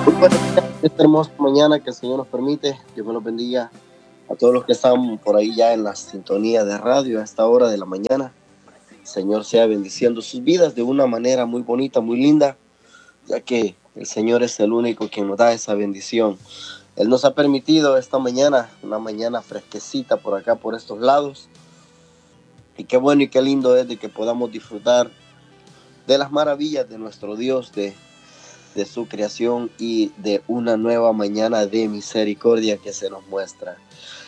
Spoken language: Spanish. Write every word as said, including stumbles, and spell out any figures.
Muy buenos días, esta hermosa mañana que el Señor nos permite. Dios me los bendiga a todos los que están por ahí ya en la sintonía de radio a esta hora de la mañana. El Señor sea bendiciendo sus vidas de una manera muy bonita, muy linda, ya que el Señor es el único quien nos da esa bendición. Él nos ha permitido esta mañana, una mañana fresquecita por acá, por estos lados. Y qué bueno y qué lindo es de que podamos disfrutar de las maravillas de nuestro Dios, de de su creación y de una nueva mañana de misericordia que se nos muestra.